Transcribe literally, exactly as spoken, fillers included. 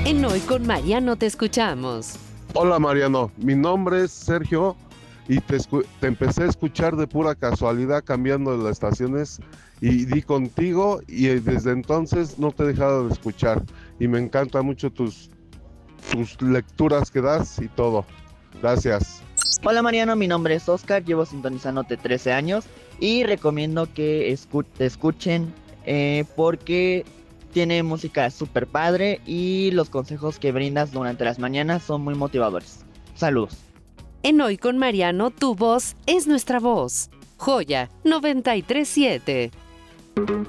En Hoy con Mariano te escuchamos. Hola Mariano, mi nombre es Sergio y te, escu- te empecé a escuchar de pura casualidad cambiando de las estaciones y di contigo y eh, desde entonces no te he dejado de escuchar y me encantan mucho tus, tus lecturas que das y todo. Gracias. Hola Mariano, mi nombre es Oscar, llevo sintonizándote trece años y recomiendo que escu- te escuchen eh, porque tiene música súper padre y los consejos que brindas durante las mañanas son muy motivadores. Saludos. En Hoy con Mariano, tu voz es nuestra voz. Joya noventa y tres punto siete.